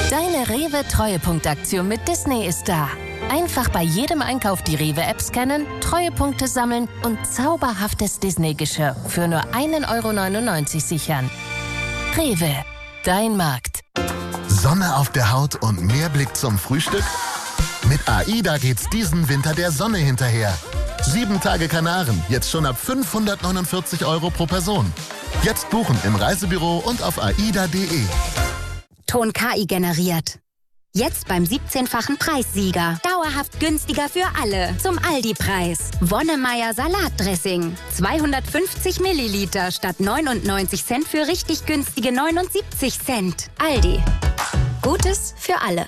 Deine Rewe-Treuepunktaktion mit Disney ist da. Einfach bei jedem Einkauf die Rewe-App scannen, Treuepunkte sammeln und zauberhaftes Disney-Geschirr für nur 1,99 € sichern. Rewe, dein Markt. Sonne auf der Haut und mehr Blick zum Frühstück? Mit AIDA geht's diesen Winter der Sonne hinterher. 7 Tage Kanaren, jetzt schon ab 549 € pro Person. Jetzt buchen im Reisebüro und auf aida.de. Ton KI generiert. Jetzt beim 17-fachen Preissieger. Dauerhaft günstiger für alle. Zum Aldi-Preis. Wonnemeier Salatdressing. 250 Milliliter statt 99 Cent für richtig günstige 79 Cent. Aldi. Gutes für alle.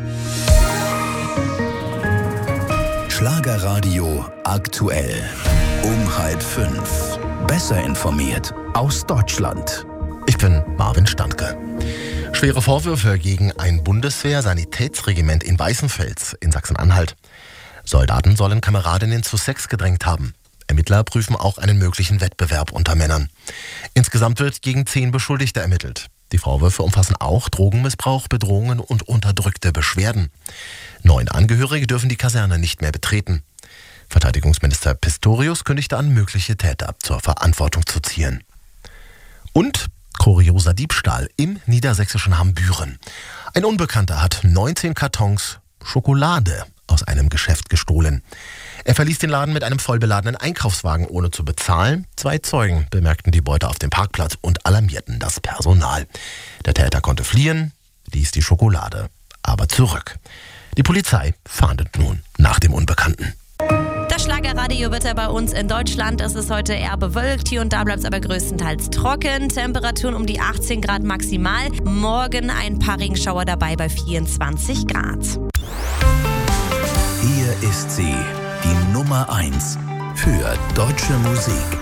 Schlagerradio aktuell. Um 4:30. Besser informiert aus Deutschland. Ich bin Marvin Standke. Schwere Vorwürfe gegen ein Bundeswehr-Sanitätsregiment in Weißenfels in Sachsen-Anhalt. Soldaten sollen Kameradinnen zu Sex gedrängt haben. Ermittler prüfen auch einen möglichen Wettbewerb unter Männern. Insgesamt wird gegen 10 Beschuldigte ermittelt. Die Vorwürfe umfassen auch Drogenmissbrauch, Bedrohungen und unterdrückte Beschwerden. 9 Angehörige dürfen die Kaserne nicht mehr betreten. Verteidigungsminister Pistorius kündigte an, mögliche Täter zur Verantwortung zu ziehen. Und kurioser Diebstahl im niedersächsischen Hambüren. Ein Unbekannter hat 19 Kartons Schokolade aus einem Geschäft gestohlen. Er verließ den Laden mit einem vollbeladenen Einkaufswagen, ohne zu bezahlen. 2 Zeugen bemerkten die Beute auf dem Parkplatz und alarmierten das Personal. Der Täter konnte fliehen, ließ die Schokolade aber zurück. Die Polizei fahndet nun nach dem Unbekannten. Das Schlagerradio wird bei uns in Deutschland. Es ist heute eher bewölkt. Hier und da bleibt es aber größtenteils trocken. Temperaturen um die 18 Grad maximal. Morgen ein paar Regenschauer dabei bei 24 Grad. Hier ist sie, die Nummer 1 für deutsche Musik.